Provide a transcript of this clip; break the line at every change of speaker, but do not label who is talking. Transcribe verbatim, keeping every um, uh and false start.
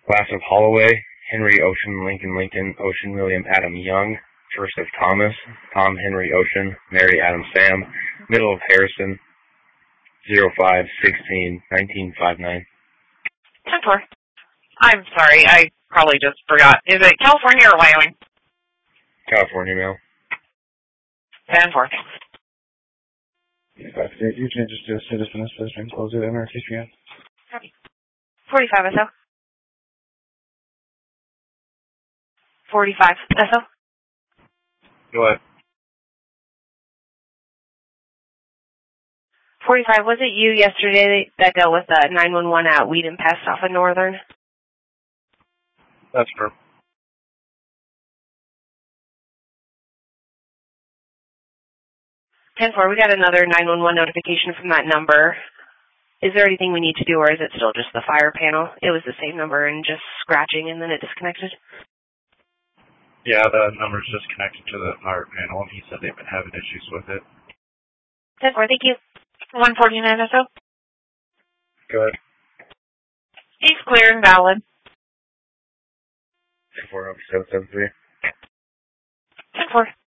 Last of Holloway, Henry Ocean, Lincoln Lincoln, Ocean William Adam Young. First of Thomas, Tom Henry Ocean, Mary Adam Sam. Middle of Harrison, zero five sixteen nineteen fifty-nine.
ten four. I'm sorry, I probably just forgot. Is it California or Wyoming?
California mail.
ten four.
You can just do a citizen assist and close it in our case again.
forty-five S O. forty-five S O.
Go ahead.
forty-five, was it you yesterday that dealt with the nine one one at Whedon Pass off of Northern?
That's true.
ten four, we got another nine one one notification from that number. Is there anything we need to do, or is it still just the fire panel? It was the same number and just scratching and then it disconnected?
Yeah, the number's just connected to the fire panel, and he said they've been having issues with it.
ten four, thank you. one forty-nine S O.
Go ahead.
He's clear and valid.
four oh seven seven three.
ten four.